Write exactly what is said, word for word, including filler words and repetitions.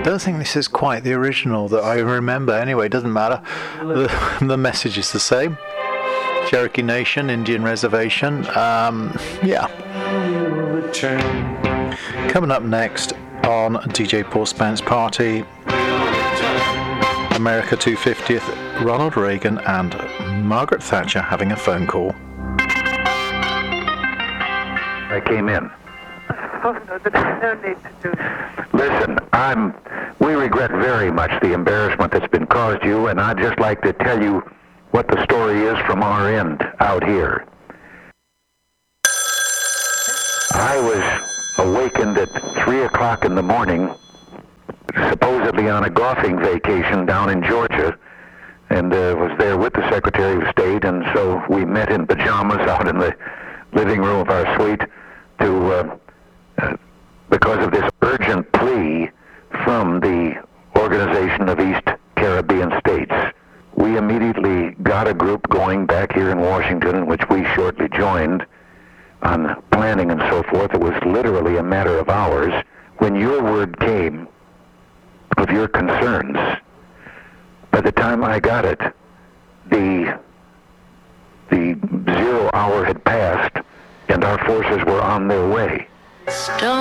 don't think this is quite the original that I remember. Anyway, it doesn't matter. The, the message is the same. Cherokee Nation, Indian Reservation. Um, yeah. Coming up next on D J Paul Spence Party, America two fiftieth, Ronald Reagan and Margaret Thatcher having a phone call. I came in. Oh, no, there's no need to do that. Listen, I'm, we regret very much the embarrassment that's been caused you, and I'd just like to tell you what the story is from our end out here. I was awakened at three o'clock in the morning, supposedly on a golfing vacation down in Georgia, and uh, was there with the Secretary of State, and so we met in pajamas out in the living room of our suite to, uh, uh, because of this urgent plea from the Organization of East Caribbean States. We immediately got a group going back here in Washington, which we shortly joined, on planning and so forth. It was literally a matter of hours when your word came of your concerns. By the time I got it, the the zero hour had passed and our forces were on their way. Stone.